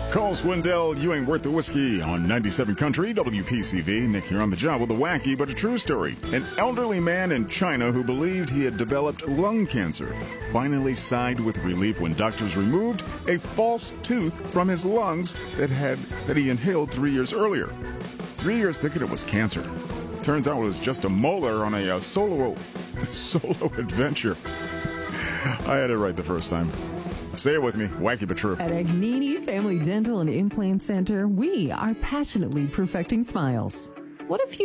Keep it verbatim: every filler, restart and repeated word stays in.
Cole Swindell, you ain't worth the whiskey on ninety-seven Country, W P C V. Nick here on the job with a wacky but a true story. An elderly man in China who believed he had developed lung cancer finally sighed with relief when doctors removed a false tooth from his lungs that had that he inhaled three years earlier. Three years thinking it was cancer. Turns out it was just a molar on a uh, solo solo adventure. I had it right the first time. Say it with me, wacky but true. At Agnini Family Dental and Implant Center, we are passionately perfecting smiles. What if you